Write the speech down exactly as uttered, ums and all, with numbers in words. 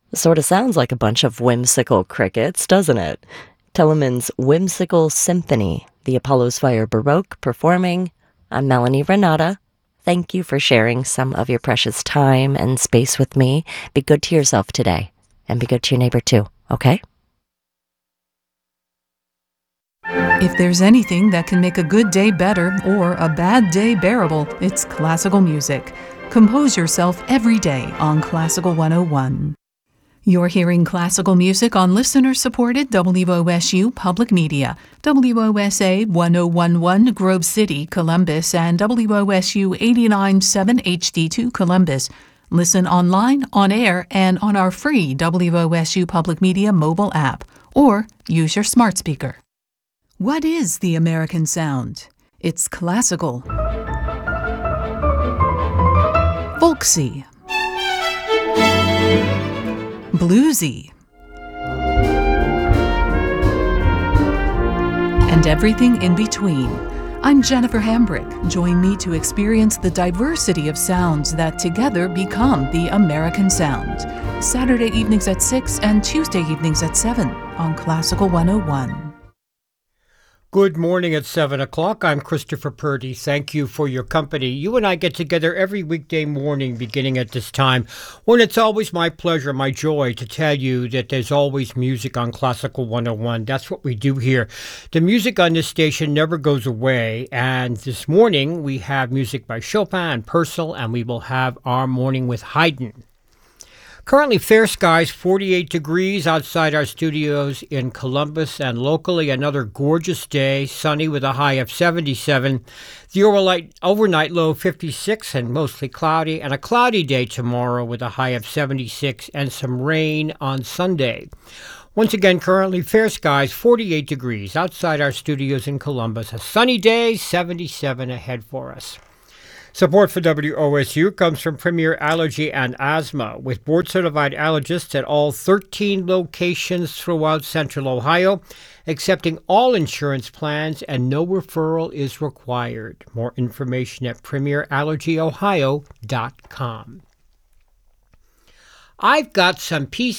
Sort of sounds like a bunch of whimsical crickets, doesn't it? Telemann's Whimsical Symphony, the Apollo's Fire Baroque performing. I'm Melanie Renata. Thank you for sharing some of your precious time and space with me. Be good to yourself today, and be good to your neighbor too, okay? If there's anything that can make a good day better or a bad day bearable, it's classical music. Compose yourself every day on Classical one oh one. You're hearing classical music on listener-supported W O S U Public Media, W O S A ten eleven Grove City, Columbus, and W O S U eighty-nine point seven H D two Columbus. Listen online, on air, and on our free W O S U Public Media mobile app, or use your smart speaker. What is the American sound? It's classical, folksy, bluesy, and everything in between. I'm Jennifer Hambrick. Join me to experience the diversity of sounds that together become the American sound. Saturday evenings at six and Tuesday evenings at seven on Classical one oh one. Good morning at seven o'clock. I'm Christopher Purdy. Thank you for your company. You and I get together every weekday morning beginning at this time, when it's always my pleasure, my joy to tell you that there's always music on Classical one oh one. That's what we do here. The music on this station never goes away, and this morning we have music by Chopin and Purcell, and we will have our morning with Haydn. Currently fair skies, forty-eight degrees outside our studios in Columbus, and locally another gorgeous day, sunny with a high of seventy-seven. The overnight, overnight low fifty-six and mostly cloudy, and a cloudy day tomorrow with a high of seventy-six and some rain on Sunday. Once again, currently fair skies, forty-eight degrees outside our studios in Columbus. A sunny day, seventy-seven ahead for us. Support for W O S U comes from Premier Allergy and Asthma, with board-certified allergists at all thirteen locations throughout Central Ohio, accepting all insurance plans, and no referral is required. More information at premier allergy ohio dot com. I've got some pieces